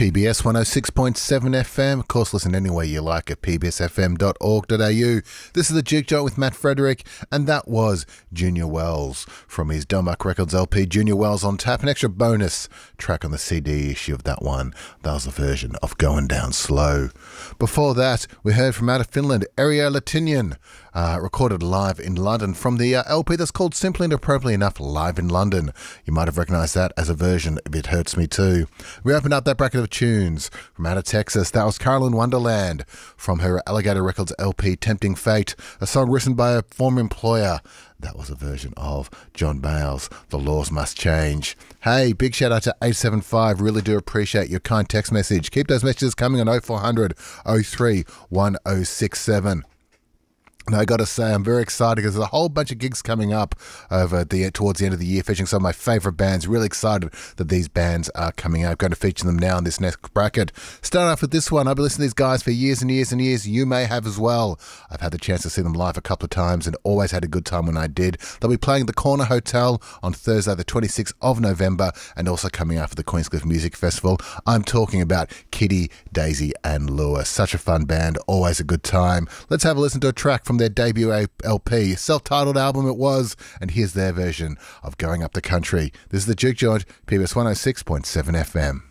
PBS 106.7 FM. Of course, listen anywhere you like at pbsfm.org.au. This is the Juke Joint with Matt Frederick, and that was Junior Wells from his Domuck Records LP, Junior Wells on Tap. An extra bonus track on the CD issue of that one. That was a version of Going Down Slow. Before that, we heard from out of Finland, Erja Latinian, recorded live in London from the LP that's called Simply and Appropriately Enough Live in London. You might have recognised that as a version of It Hurts Me Too. We opened up that bracket of tunes from out of Texas. That was Carolyn Wonderland from her Alligator Records LP Tempting Fate, a song written by a former employer. That was a version of John Bales, The Laws Must Change. Hey, big shout out to 875. Really do appreciate your kind text message. Keep those messages coming on 0400 03 1067. And I got to say, I'm very excited because there's a whole bunch of gigs coming up towards the end of the year, featuring some of my favourite bands. Really excited that these bands are coming out. I'm going to feature them now in this next bracket. Start off with this one. I've been listening to these guys for years and years and years. You may have as well. I've had the chance to see them live a couple of times and always had a good time when I did. They'll be playing at the Corner Hotel on Thursday, the 26th of November, and also coming out for the Queenscliff Music Festival. I'm talking about Kitty, Daisy and Lewis. Such a fun band. Always a good time. Let's have a listen to a track from their debut LP, self-titled album it was, and here's their version of Going Up the Country. This is the Juke Joint, PBS 106.7 FM.